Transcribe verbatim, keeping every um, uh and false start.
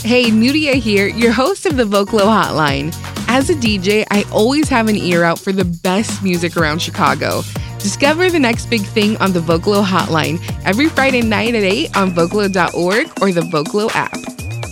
Hey, Nudia here, your host of the Vocalo Hotline. As a D J, I always have an ear out for the best music around Chicago. Discover the next big thing on the Vocalo Hotline every Friday night at eight on vocalo dot org or the Vocalo app.